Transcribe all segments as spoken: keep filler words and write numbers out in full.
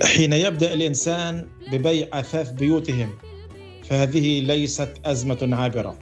حين يبدأ الإنسان ببيع أثاث بيوتهم فهذه ليست أزمة عابرة.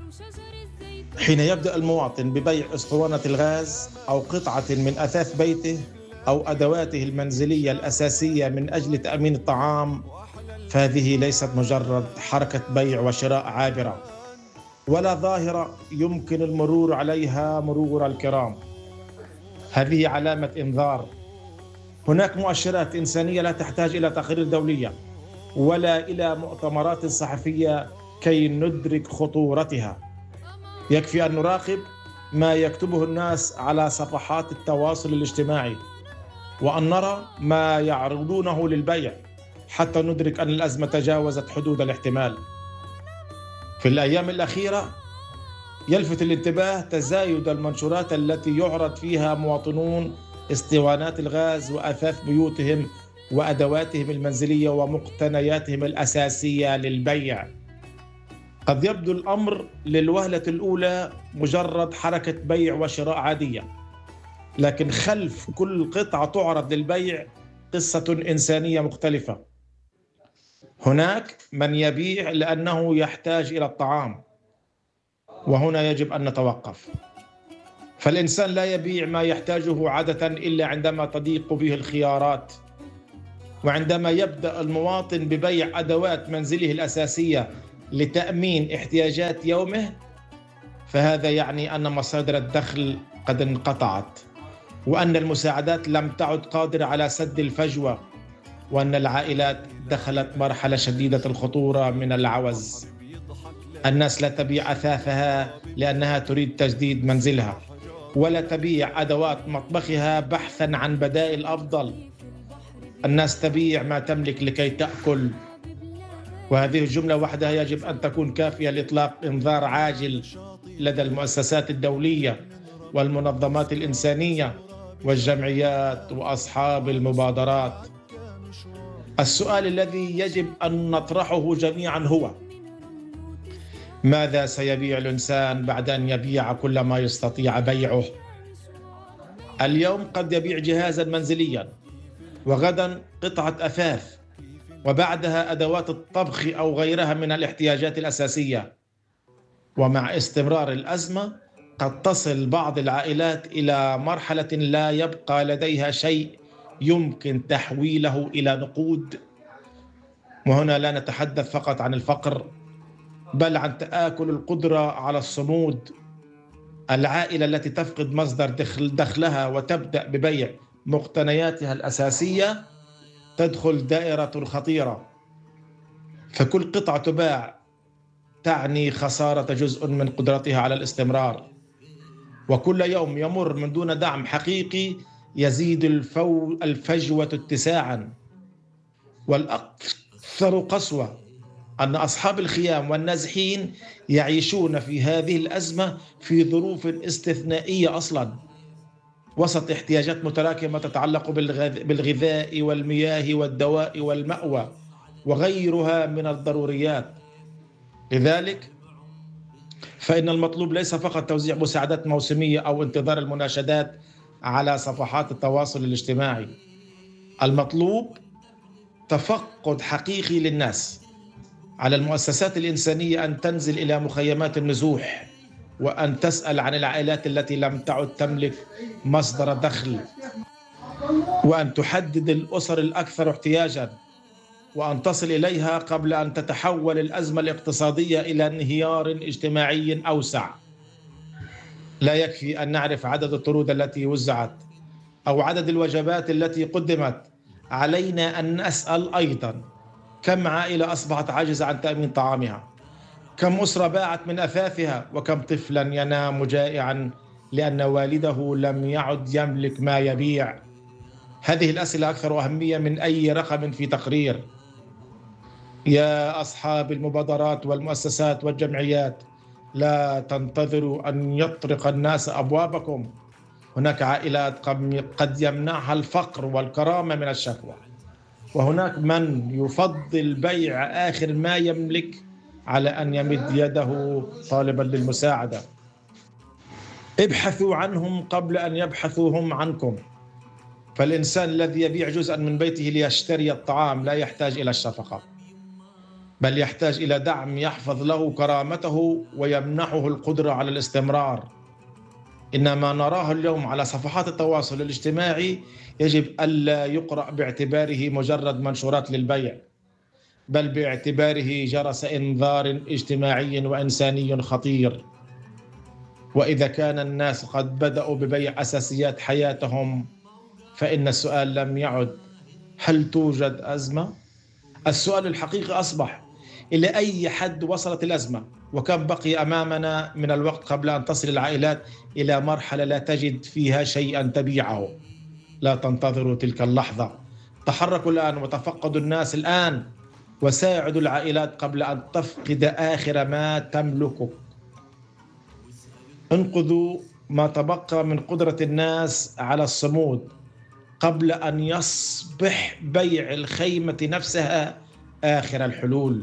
حين يبدأ المواطن ببيع أسطوانة الغاز أو قطعة من أثاث بيته أو أدواته المنزلية الأساسية من أجل تأمين الطعام فهذه ليست مجرد حركة بيع وشراء عابرة ولا ظاهرة يمكن المرور عليها مرور الكرام. هذه علامة إنذار. هناك مؤشرات إنسانية لا تحتاج إلى تقارير دولية ولا إلى مؤتمرات صحفية كي ندرك خطورتها. يكفي أن نراقب ما يكتبه الناس على صفحات التواصل الاجتماعي وأن نرى ما يعرضونه للبيع حتى ندرك أن الأزمة تجاوزت حدود الاحتمال. في الأيام الأخيرة يلفت الانتباه تزايد المنشورات التي يعرض فيها مواطنون اسطوانات الغاز وأثاث بيوتهم وأدواتهم المنزلية ومقتنياتهم الأساسية للبيع. قد يبدو الأمر للوهلة الأولى مجرد حركة بيع وشراء عادية، لكن خلف كل قطعة تعرض للبيع قصة إنسانية مختلفة. هناك من يبيع لأنه يحتاج إلى الطعام، وهنا يجب أن نتوقف. فالإنسان لا يبيع ما يحتاجه عادة إلا عندما تضيق به الخيارات، وعندما يبدأ المواطن ببيع أدوات منزله الأساسية لتأمين احتياجات يومه فهذا يعني أن مصادر الدخل قد انقطعت، وأن المساعدات لم تعد قادرة على سد الفجوة، وأن العائلات دخلت مرحلة شديدة الخطورة من العوز. الناس لا تبيع أثاثها لأنها تريد تجديد منزلها، ولا تبيع أدوات مطبخها بحثاً عن بدائل أفضل. الناس تبيع ما تملك لكي تأكل، وهذه الجملة وحدها يجب أن تكون كافية لإطلاق إنذار عاجل لدى المؤسسات الدولية والمنظمات الإنسانية والجمعيات وأصحاب المبادرات. السؤال الذي يجب أن نطرحه جميعاً هو: ماذا سيبيع الإنسان بعد أن يبيع كل ما يستطيع بيعه؟ اليوم قد يبيع جهازاً منزلياً، وغداً قطعة أثاث، وبعدها أدوات الطبخ أو غيرها من الاحتياجات الأساسية. ومع استمرار الأزمة قد تصل بعض العائلات إلى مرحلة لا يبقى لديها شيء يمكن تحويله إلى نقود. وهنا لا نتحدث فقط عن الفقر، بل عن تآكل القدرة على الصمود. العائلة التي تفقد مصدر دخل دخلها وتبدأ ببيع مقتنياتها الأساسية تدخل دائرة خطيرة، فكل قطعة تباع تعني خسارة جزء من قدرتها على الاستمرار، وكل يوم يمر من دون دعم حقيقي يزيد الفو الفجوة اتساعا. والأكثر قسوة أن أصحاب الخيام والنازحين يعيشون في هذه الأزمة في ظروف استثنائية أصلا، وسط احتياجات متراكمة تتعلق بالغذاء والمياه والدواء والمأوى وغيرها من الضروريات. لذلك فإن المطلوب ليس فقط توزيع مساعدات موسمية أو انتظار المناشدات على صفحات التواصل الاجتماعي. المطلوب تفقد حقيقي للناس. على المؤسسات الإنسانية أن تنزل إلى مخيمات النزوح وأن تسأل عن العائلات التي لم تعد تملك مصدر دخل، وأن تحدد الأسر الأكثر احتياجاً، وأن تصل إليها قبل أن تتحول الأزمة الاقتصادية إلى انهيار اجتماعي أوسع. لا يكفي أن نعرف عدد الطرود التي وزعت أو عدد الوجبات التي قدمت، علينا أن نسأل أيضاً: كم عائلة أصبحت عاجزة عن تأمين طعامها؟ كم أسرة باعت من أثاثها؟ وكم طفلاً ينام جائعاً لأن والده لم يعد يملك ما يبيع؟ هذه الأسئلة أكثر أهمية من أي رقم في تقرير. يا أصحاب المبادرات والمؤسسات والجمعيات، لا تنتظروا أن يطرق الناس أبوابكم. هناك عائلات قد يمنعها الفقر والكرامة من الشكوى، وهناك من يفضل بيع آخر ما يملك على أن يمد يده طالبا للمساعدة. ابحثوا عنهم قبل أن يبحثوا هم عنكم. فالإنسان الذي يبيع جزءا من بيته ليشتري الطعام لا يحتاج إلى الشفقة، بل يحتاج إلى دعم يحفظ له كرامته ويمنحه القدرة على الاستمرار. إنما نراه اليوم على صفحات التواصل الاجتماعي يجب ألا يقرأ باعتباره مجرد منشورات للبيع، بل باعتباره جرس إنذار اجتماعي وإنساني خطير. وإذا كان الناس قد بدأوا ببيع أساسيات حياتهم، فإن السؤال لم يعد هل توجد أزمة؟ السؤال الحقيقي أصبح إلى أي حد وصلت الأزمة؟ وكم بقي أمامنا من الوقت قبل أن تصل العائلات إلى مرحلة لا تجد فيها شيئا تبيعه؟ لا تنتظروا تلك اللحظة، تحركوا الآن وتفقدوا الناس الآن، وساعدوا العائلات قبل أن تفقد آخر ما تملكه. انقذوا ما تبقى من قدرة الناس على الصمود قبل أن يصبح بيع الخيمة نفسها آخر الحلول.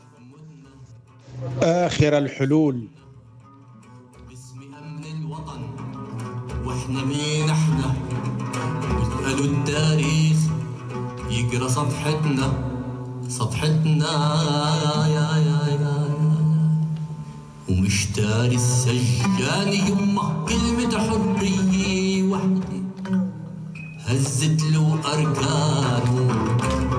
آخر الحلول. باسم أمن الوطن، وإحنا مين إحنا؟ واسألوا التاريخ يقرأ صفحتنا صفحتنا يا يا يا يا ومشتاري السجان يمه كلمة حرية وحدي هزت له أركانه.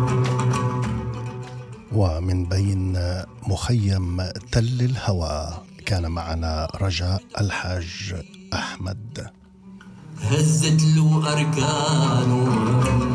ومن بين مخيم تل الهوى كان معنا رجاء الحاج أحمد. هزت له أركانه.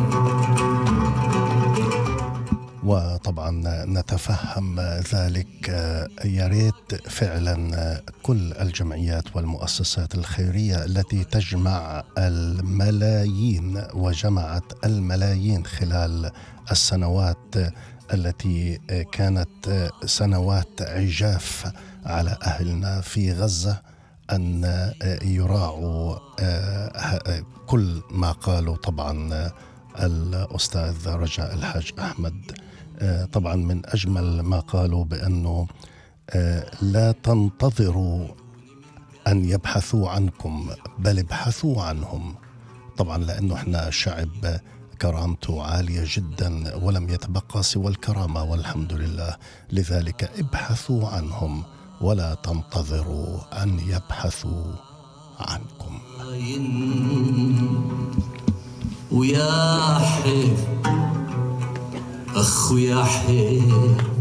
وطبعا نتفهم ذلك. يا ريت فعلا كل الجمعيات والمؤسسات الخيرية التي تجمع الملايين وجمعت الملايين خلال السنوات التي كانت سنوات عجاف على أهلنا في غزة أن يراعوا كل ما قالوا طبعا الأستاذ رجاء الحاج أحمد. طبعا من أجمل ما قالوا بأنه لا تنتظروا أن يبحثوا عنكم بل ابحثوا عنهم. طبعا لأنه احنا شعب كرامته عالية جدا ولم يتبقى سوى الكرامة والحمد لله، لذلك ابحثوا عنهم ولا تنتظروا أن يبحثوا عنكم. ويا حيف أخو يا حيف